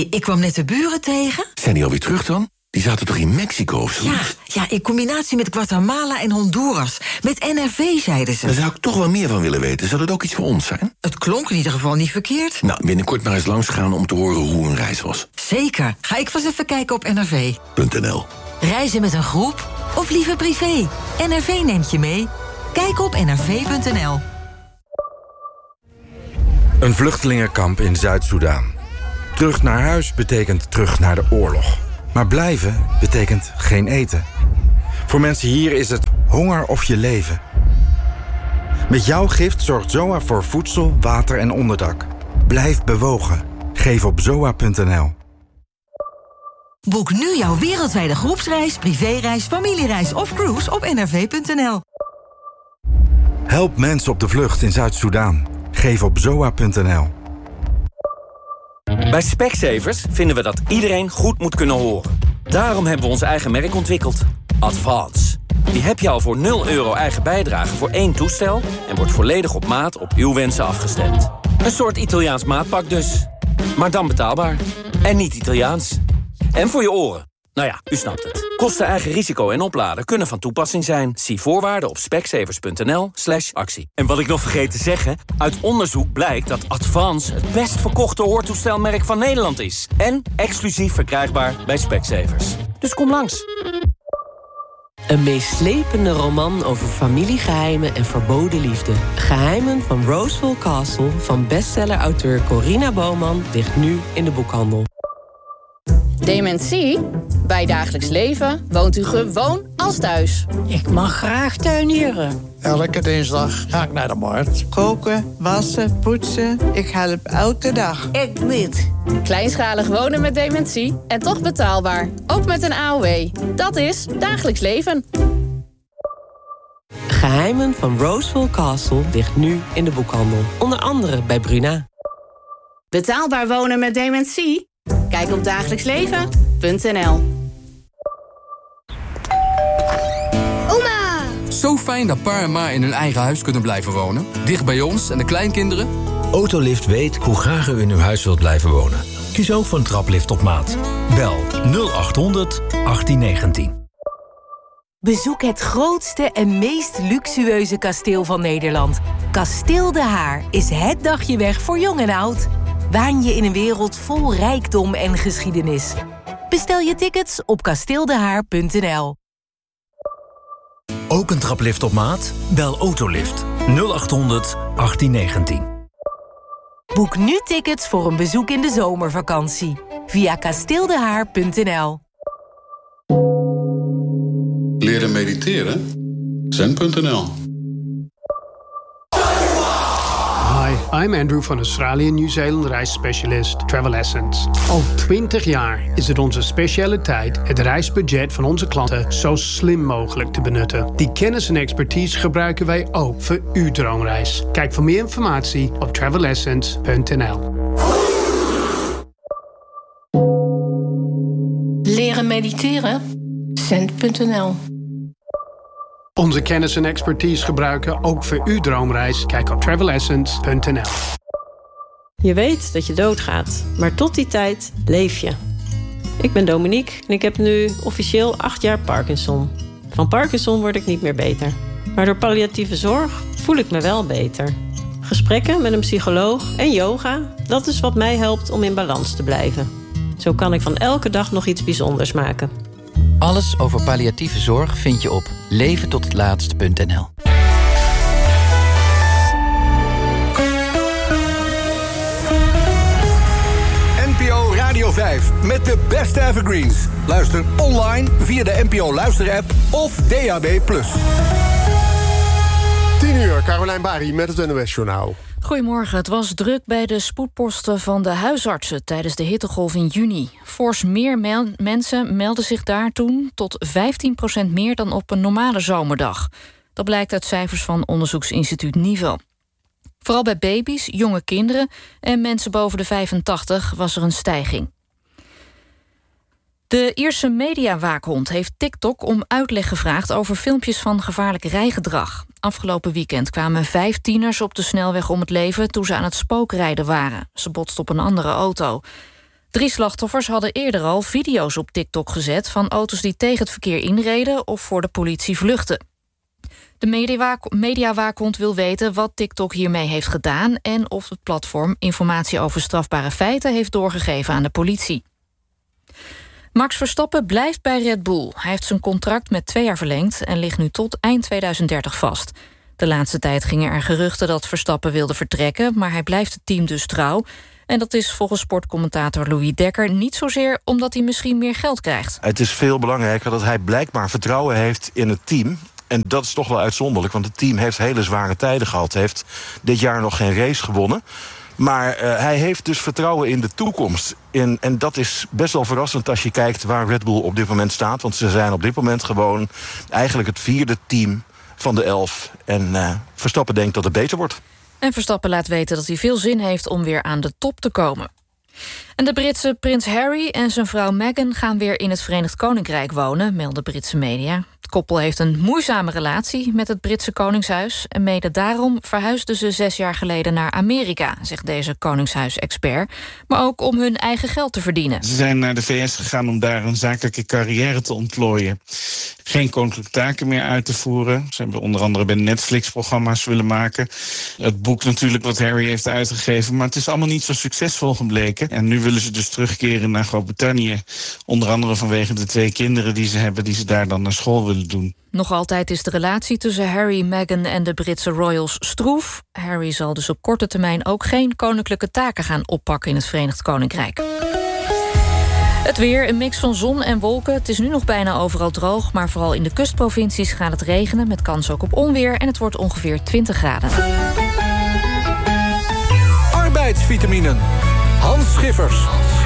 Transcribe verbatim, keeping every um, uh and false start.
ik kwam net de buren tegen. Zijn die alweer terug dan? Die zaten toch in Mexico of zo? Ja, ja, in combinatie met Guatemala en Honduras. Met N R V, zeiden ze. Daar zou ik toch wel meer van willen weten. Zou dat ook iets voor ons zijn? Het klonk in ieder geval niet verkeerd. Nou, binnenkort maar eens langs gaan om te horen hoe een reis was. Zeker. Ga ik vast even kijken op N R V punt n l. Reizen met een groep of liever privé? N R V neemt je mee. Kijk op n r v punt n l. Een vluchtelingenkamp in Zuid-Soedan. Terug naar huis betekent terug naar de oorlog. Maar blijven betekent geen eten. Voor mensen hier is het honger of je leven. Met jouw gift zorgt Z O A voor voedsel, water en onderdak. Blijf bewogen. Geef op zoa punt n l. Boek nu jouw wereldwijde groepsreis, privéreis, familiereis of cruise op n r v punt n l. Help mensen op de vlucht in Zuid-Soedan. Geef op zoa punt n l. Bij Specsavers vinden we dat iedereen goed moet kunnen horen. Daarom hebben we ons eigen merk ontwikkeld. Advance. Die heb je al voor nul euro eigen bijdrage voor één toestel... en wordt volledig op maat op uw wensen afgestemd. Een soort Italiaans maatpak dus. Maar dan betaalbaar. En niet Italiaans. En voor je oren. Nou ja, u snapt het. Kosten, eigen risico en opladen kunnen van toepassing zijn. Zie voorwaarden op specsavers punt n l slash actie. En wat ik nog vergeet te zeggen... uit onderzoek blijkt dat Advance het best verkochte hoortoestelmerk van Nederland is. En exclusief verkrijgbaar bij Specsavers. Dus kom langs. Een meeslepende roman over familiegeheimen en verboden liefde. Geheimen van Rosewell Castle van bestseller-auteur Corina Bouwman ligt nu in de boekhandel. Dementie? Bij Dagelijks Leven woont u gewoon als thuis. Ik mag graag tuinieren. Elke dinsdag ga ik naar de markt. Koken, wassen, poetsen. Ik help elke dag. Ik niet. Kleinschalig wonen met dementie en toch betaalbaar. Ook met een A O W. Dat is Dagelijks Leven. Geheimen van Rosewell Castle ligt nu in de boekhandel. Onder andere bij Bruna. Betaalbaar wonen met dementie? Kijk op dagelijks leven punt n l. Oma! Zo fijn dat pa en ma in hun eigen huis kunnen blijven wonen. Dicht bij ons en de kleinkinderen. Autolift weet hoe graag u in uw huis wilt blijven wonen. Kies ook voor een traplift op maat. Bel nul acht honderd achttien negentien. Bezoek het grootste en meest luxueuze kasteel van Nederland. Kasteel De Haar is het dagje weg voor jong en oud. Waan je in een wereld vol rijkdom en geschiedenis. Bestel je tickets op kasteeldehaar punt n l. Ook een traplift op maat? Bel Autolift nul acht honderd achttien negentien. Boek nu tickets voor een bezoek in de zomervakantie. Via kasteeldehaar punt n l. Leren mediteren? zen punt n l. Hi, I'm Andrew van Australië Nieuw-Zeeland reisspecialist Travel Essence. Al twintig jaar is het onze specialiteit het reisbudget van onze klanten zo slim mogelijk te benutten. Die kennis en expertise gebruiken wij ook voor uw droomreis. Kijk voor meer informatie op travel essence punt n l. Leren mediteren? zen punt n l. Onze kennis en expertise gebruiken ook voor uw droomreis. Kijk op travel essence punt n l. Je weet dat je doodgaat, maar tot die tijd leef je. Ik ben Dominique en ik heb nu officieel acht jaar Parkinson. Van Parkinson word ik niet meer beter. Maar door palliatieve zorg voel ik me wel beter. Gesprekken met een psycholoog en yoga, dat is wat mij helpt om in balans te blijven. Zo kan ik van elke dag nog iets bijzonders maken. Alles over palliatieve zorg vind je op leven tot het laatst punt n l. N P O Radio vijf met de beste evergreens. Luister online via de N P O Luister-app of D A B plus. tien uur, Carolijn Bari met het N O S-journaal. Goedemorgen, het was druk bij de spoedposten van de huisartsen tijdens de hittegolf in juni. Fors meer me- mensen melden zich daar toen, tot vijftien procent meer dan op een normale zomerdag. Dat blijkt uit cijfers van onderzoeksinstituut Nivel. Vooral bij baby's, jonge kinderen en mensen boven de vijfentachtig was er een stijging. De Ierse mediawaakhond heeft TikTok om uitleg gevraagd over filmpjes van gevaarlijk rijgedrag. Afgelopen weekend kwamen vijf tieners op de snelweg om het leven toen ze aan het spookrijden waren. Ze botsten op een andere auto. Drie slachtoffers hadden eerder al video's op TikTok gezet van auto's die tegen het verkeer inreden of voor de politie vluchtten. De mediawaak- mediawaakhond wil weten wat TikTok hiermee heeft gedaan en of het platform informatie over strafbare feiten heeft doorgegeven aan de politie. Max Verstappen blijft bij Red Bull. Hij heeft zijn contract met twee jaar verlengd en ligt nu tot eind tweeduizend dertig vast. De laatste tijd gingen er geruchten dat Verstappen wilde vertrekken, maar hij blijft het team dus trouw. En dat is volgens sportcommentator Louis Dekker niet zozeer omdat hij misschien meer geld krijgt. Het is veel belangrijker dat hij blijkbaar vertrouwen heeft in het team. En dat is toch wel uitzonderlijk, want het team heeft hele zware tijden gehad. Heeft dit jaar nog geen race gewonnen. Maar uh, hij heeft dus vertrouwen in de toekomst. In, en dat is best wel verrassend als je kijkt waar Red Bull op dit moment staat. Want ze zijn op dit moment gewoon eigenlijk het vierde team van de elf. En uh, Verstappen denkt dat het beter wordt. En Verstappen laat weten dat hij veel zin heeft om weer aan de top te komen. En de Britse prins Harry en zijn vrouw Meghan gaan weer in het Verenigd Koninkrijk wonen, melden Britse media. Het koppel heeft een moeizame relatie met het Britse Koningshuis en mede daarom verhuisden ze zes jaar geleden naar Amerika, zegt deze Koningshuis-expert, maar ook om hun eigen geld te verdienen. Ze zijn naar de V S gegaan om daar een zakelijke carrière te ontplooien. Geen koninklijke taken meer uit te voeren. Ze hebben onder andere bij Netflix-programma's willen maken. Het boek natuurlijk wat Harry heeft uitgegeven, maar het is allemaal niet zo succesvol gebleken. En nu willen ze dus terugkeren naar Groot-Brittannië. Onder andere vanwege de twee kinderen die ze hebben, die ze daar dan naar school willen doen. Nog altijd is de relatie tussen Harry, Meghan en de Britse royals stroef. Harry zal dus op korte termijn ook geen koninklijke taken gaan oppakken in het Verenigd Koninkrijk. Het weer, een mix van zon en wolken. Het is nu nog bijna overal droog, maar vooral in de kustprovincies gaat het regenen, met kans ook op onweer, en het wordt ongeveer twintig graden. Arbeidsvitaminen. Hans Schiffers.